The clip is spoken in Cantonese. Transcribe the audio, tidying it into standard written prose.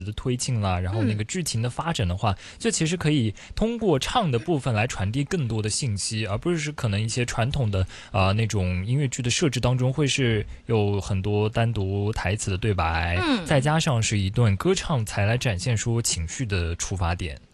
的推进啦，然后那个剧情的发展的话，这其实可以通过唱的部分来传递更多的信息，而不是可能一些传统的那种音乐剧的设置当中会是有很多单独台词的对白，再加上是一段歌唱才来展现出情绪的出发点。